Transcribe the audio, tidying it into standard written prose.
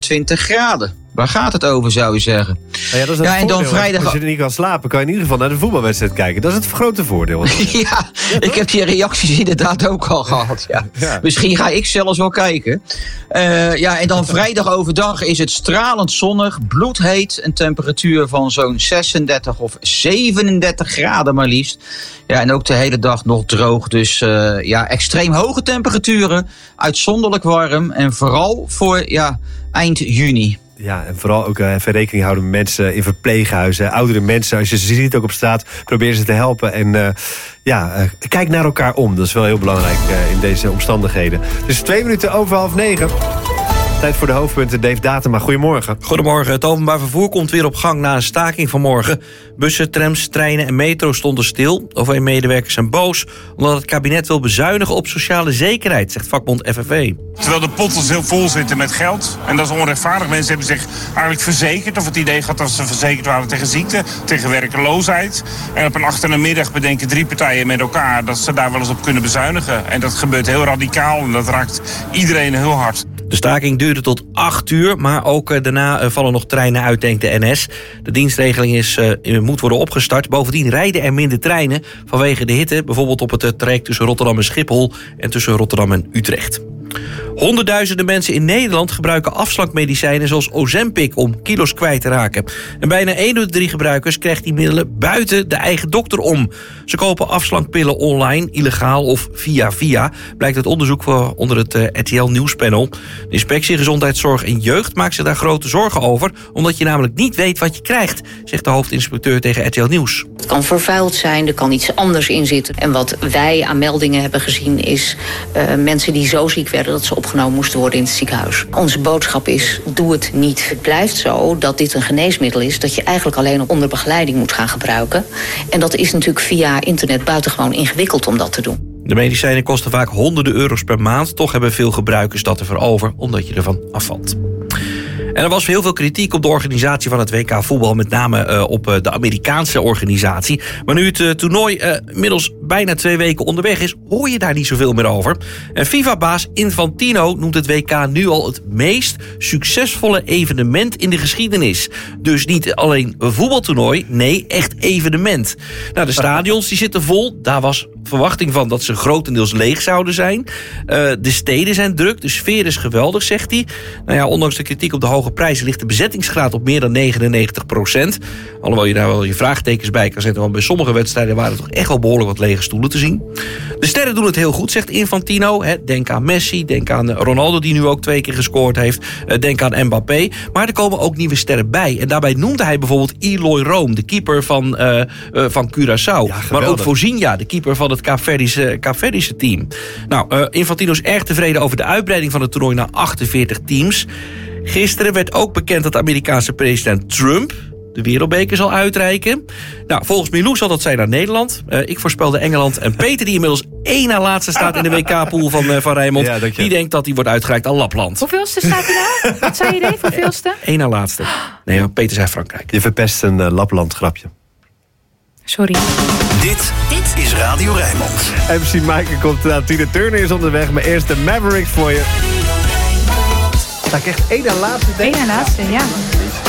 21 graden. Waar gaat het over, zou je zeggen? Ja, dat is en dan vrijdag... Als je er niet kan slapen, kan je in ieder geval naar de voetbalwedstrijd kijken. Dat is het grote voordeel. Ja, ik heb die reacties inderdaad ook al gehad. Ja. Ja. Misschien ga ik zelfs wel kijken. En dan vrijdag overdag is het stralend zonnig, bloedheet. Een temperatuur van zo'n 36 of 37 graden maar liefst. Ja, en ook de hele dag nog droog. Dus extreem hoge temperaturen. Uitzonderlijk warm. En vooral voor eind juni. Ja, en vooral ook even rekening houden met mensen in verpleeghuizen. Oudere mensen, als je ze ziet ook op straat, probeer ze te helpen. En kijk naar elkaar om. Dat is wel heel belangrijk in deze omstandigheden. Dus 9:02. Tijd voor de hoofdpunten. Dave Datema, goedemorgen. Goedemorgen. Het openbaar vervoer komt weer op gang na een staking vanmorgen. Bussen, trams, treinen en metro stonden stil. OV-medewerkers zijn boos omdat het kabinet wil bezuinigen op sociale zekerheid, zegt vakbond FNV. Terwijl de potten heel vol zitten met geld. En dat is onrechtvaardig. Mensen hebben zich eigenlijk verzekerd, of het idee gehad dat ze verzekerd waren tegen ziekte, tegen werkeloosheid. En op een achtermiddag bedenken 3 partijen met elkaar dat ze daar wel eens op kunnen bezuinigen. En dat gebeurt heel radicaal en dat raakt iedereen heel hard. De staking duurde tot 8 uur, maar ook daarna vallen nog treinen uit, denkt de NS. De dienstregeling moet worden opgestart. Bovendien rijden er minder treinen vanwege de hitte. Bijvoorbeeld op het traject tussen Rotterdam en Schiphol en tussen Rotterdam en Utrecht. Honderdduizenden mensen in Nederland gebruiken afslankmedicijnen zoals Ozempic om kilo's kwijt te raken. En bijna 1 op de 3 gebruikers krijgt die middelen buiten de eigen dokter om. Ze kopen afslankpillen online, illegaal of via. Blijkt uit onderzoek onder het RTL Nieuwspanel. De Inspectie Gezondheidszorg en Jeugd maakt zich daar grote zorgen over, omdat je namelijk niet weet wat je krijgt, zegt de hoofdinspecteur tegen RTL Nieuws. Het kan vervuild zijn, er kan iets anders in zitten. En wat wij aan meldingen hebben gezien is mensen die zo ziek werden dat ze opgenomen moesten worden in het ziekenhuis. Onze boodschap is, doe het niet. Het blijft zo dat dit een geneesmiddel is dat je eigenlijk alleen onder begeleiding moet gaan gebruiken. En dat is natuurlijk via internet buitengewoon ingewikkeld om dat te doen. De medicijnen kosten vaak honderden euro's per maand. Toch hebben veel gebruikers dat ervoor over, omdat je ervan afvalt. En er was heel veel kritiek op de organisatie van het WK voetbal, met name op de Amerikaanse organisatie. Maar nu het toernooi inmiddels bijna 2 weken onderweg is, hoor je daar niet zoveel meer over. En FIFA-baas Infantino noemt het WK nu al het meest succesvolle evenement in de geschiedenis. Dus niet alleen een voetbaltoernooi, nee, echt evenement. Nou, de stadions die zitten vol. Daar was verwachting van dat ze grotendeels leeg zouden zijn. De steden zijn druk, de sfeer is geweldig, zegt hij. Nou ja, ondanks de kritiek op de hoge prijzen ligt de bezettingsgraad op meer dan 99%. Alhoewel je daar wel je vraagtekens bij kan zetten, want bij sommige wedstrijden waren er toch echt wel behoorlijk wat lege stoelen te zien. De sterren doen het heel goed, zegt Infantino. Denk aan Messi, denk aan Ronaldo, die nu ook 2 keer gescoord heeft. Denk aan Mbappé. Maar er komen ook nieuwe sterren bij. En daarbij noemde hij bijvoorbeeld Eloy Room, de keeper van Curaçao. Ja, maar ook Fozinha, de keeper van het Kaapverdische team. Nou, Infantino is erg tevreden over de uitbreiding van het toernooi naar 48 teams. Gisteren werd ook bekend dat de Amerikaanse president Trump de wereldbeker zal uitreiken. Nou, volgens Milou zal dat zijn naar Nederland. Ik voorspelde Engeland. En Peter, die inmiddels 1 na laatste staat in de WK-pool van Rijnmond, die denkt dat hij wordt uitgereikt aan Lapland. Hoeveelste staat hij nou? Wat zei je, Dave? Hoeveelste? 1 na laatste. Nee, Peter zei Frankrijk. Je verpest een Lapland-grapje. Sorry. Dit is Radio Rijnmond. MC Maaike komt aan. Tina Turner is onderweg, maar eerst de Mavericks voor je. Sta ik echt 1 na laatste? 1 na laatste, ja.